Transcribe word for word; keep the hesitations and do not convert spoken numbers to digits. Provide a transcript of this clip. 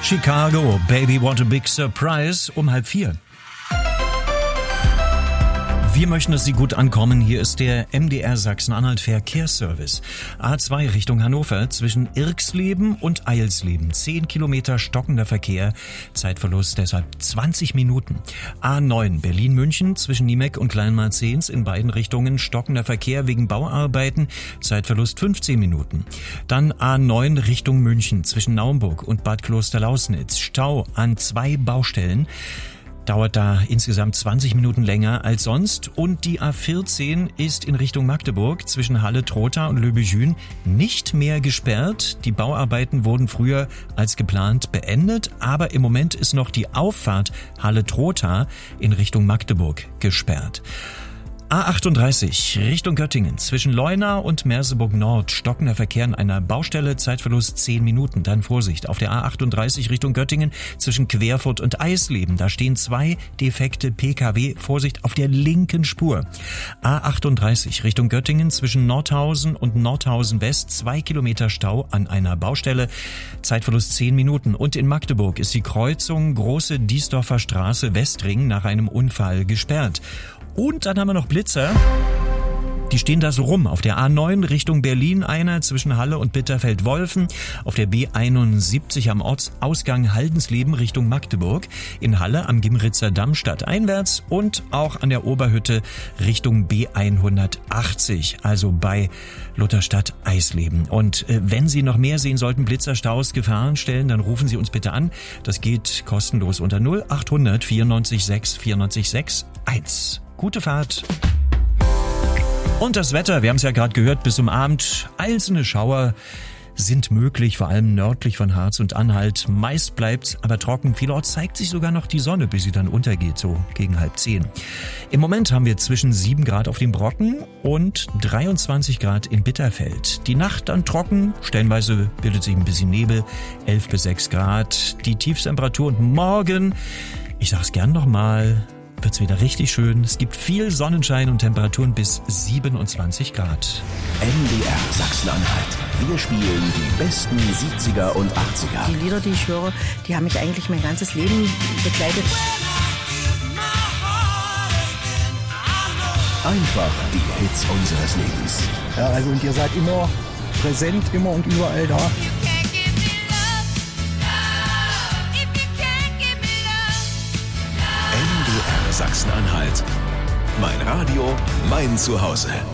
Chicago, Baby Want a Big Surprise, um halb vier. Wir möchten, dass Sie gut ankommen. Hier ist der M D R Sachsen-Anhalt Verkehrsservice. A zwei Richtung Hannover zwischen Irxleben und Eilsleben. Zehn Kilometer stockender Verkehr. Zeitverlust deshalb zwanzig Minuten. A neun Berlin-München zwischen Niemek und Kleinmarzens in beiden Richtungen stockender Verkehr wegen Bauarbeiten. Zeitverlust fünfzehn Minuten. Dann A neun Richtung München zwischen Naumburg und Bad Klosterlausnitz. Stau an zwei Baustellen. Dauert da insgesamt zwanzig Minuten länger als sonst. Und die A vierzehn ist in Richtung Magdeburg zwischen Halle-Trotha und Löbejün nicht mehr gesperrt. Die Bauarbeiten wurden früher als geplant beendet, aber im Moment ist noch die Auffahrt Halle-Trotha in Richtung Magdeburg gesperrt. A achtunddreißig Richtung Göttingen zwischen Leuna und Merseburg Nord stockender Verkehr an einer Baustelle, Zeitverlust zehn Minuten. Dann Vorsicht auf der A achtunddreißig Richtung Göttingen zwischen Querfurt und Eisleben. Da stehen zwei defekte P K W. Vorsicht auf der linken Spur. A achtunddreißig Richtung Göttingen zwischen Nordhausen und Nordhausen West. Zwei Kilometer Stau an einer Baustelle, Zeitverlust zehn Minuten. Und in Magdeburg ist die Kreuzung Große Diesdorfer Straße Westring nach einem Unfall gesperrt. Und dann haben wir noch Blitzer. Die stehen da so rum. Auf der A neun Richtung Berlin einer zwischen Halle und Bitterfeld-Wolfen. Auf der B einundsiebzig am Ortsausgang Haldensleben Richtung Magdeburg. In Halle am Gimritzer Damm stadteinwärts und auch an der Oberhütte Richtung B hundertachtzig, also bei Lutherstadt Eisleben. Und äh, wenn Sie noch mehr sehen sollten, Blitzerstaus, Gefahrenstellen, dann rufen Sie uns bitte an. Das geht kostenlos unter null achthundert vierundneunzig sechs vierundneunzig sechs eins. Gute Fahrt. Und das Wetter, wir haben es ja gerade gehört, bis zum Abend. Einzelne Schauer sind möglich, vor allem nördlich von Harz und Anhalt. Meist bleibt's aber trocken. Vielerorts zeigt sich sogar noch die Sonne, bis sie dann untergeht, so gegen halb zehn. Im Moment haben wir zwischen sieben Grad auf dem Brocken und dreiundzwanzig Grad in Bitterfeld. Die Nacht dann trocken, stellenweise bildet sich ein bisschen Nebel, elf bis sechs Grad. Die Tiefstemperatur und morgen, ich sag's gern nochmal, wird's wieder richtig schön. Es gibt viel Sonnenschein und Temperaturen bis siebenundzwanzig Grad. M D R Sachsen-Anhalt. Wir spielen die besten siebziger und achtziger. Die Lieder, die ich höre, die haben mich eigentlich mein ganzes Leben begleitet. Einfach die Hits unseres Lebens. Ja, also und ihr seid immer präsent, immer und überall da. M D R Sachsen-Anhalt. Mein Radio, mein Zuhause.